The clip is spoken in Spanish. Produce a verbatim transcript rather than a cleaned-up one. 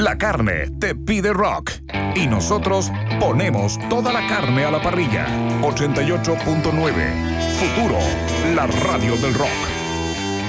La carne te pide rock. Y nosotros ponemos toda la carne a la parrilla. ochenta y ocho punto nueve. Futuro, la radio del rock.